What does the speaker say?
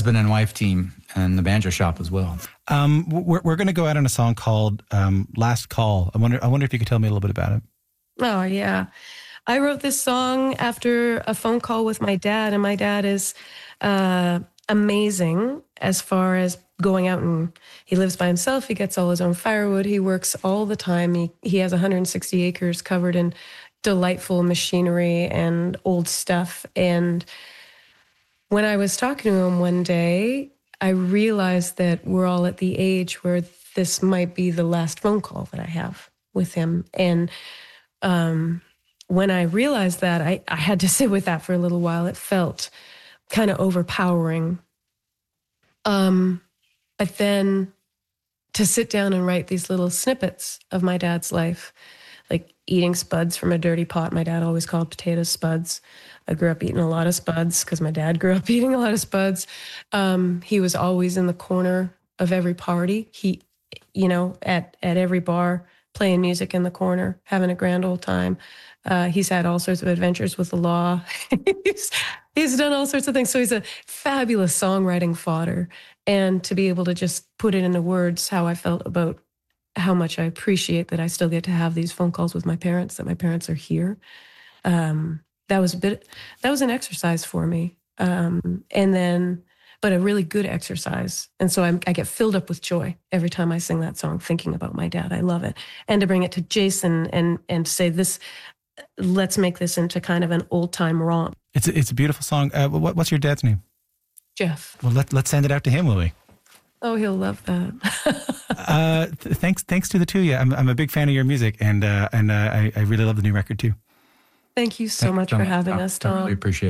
husband and wife team and the banjo shop as well. We're going to go out on a song called Last Call. I wonder if you could tell me a little bit about it. Oh, yeah. I wrote this song after a phone call with my dad, and my dad is amazing as far as going out, and he lives by himself. He gets all his own firewood. He works all the time. He has 160 acres covered in delightful machinery and old stuff. And when I was talking to him one day, I realized that we're all at the age where this might be the last phone call that I have with him. And when I realized that, I had to sit with that for a little while. It felt kind of overpowering. But then to sit down and write these little snippets of my dad's life, like eating spuds from a dirty pot. My dad always called potatoes spuds. I grew up eating a lot of spuds because my dad grew up eating a lot of spuds. He was always in the corner of every party. He, at every bar, playing music in the corner, having a grand old time. He's had all sorts of adventures with the law. he's done all sorts of things. So he's a fabulous songwriting fodder. And to be able to just put it into words how I felt about how much I appreciate that I still get to have these phone calls with my parents, that my parents are here. That was an exercise for me. But a really good exercise. And so I get filled up with joy every time I sing that song, thinking about my dad. I love it. And to bring it to Jason and say this, let's make this into kind of an old time romp. It's a beautiful song. What's your dad's name? Jeff. Well, let's send it out to him, will we? Oh, he'll love that. Thanks to the two of you. I'm a big fan of your music, and I really love the new record too. Thank you so much for having us, Tom. I really appreciate it.